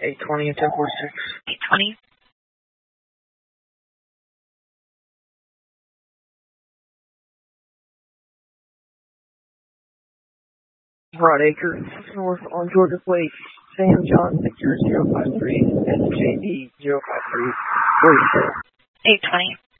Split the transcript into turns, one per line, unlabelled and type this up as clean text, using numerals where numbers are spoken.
820 and 1046.
820.
Rod Acre, north on Georgia Plate, Sam John Victor 053, and JD 053, 44.
820.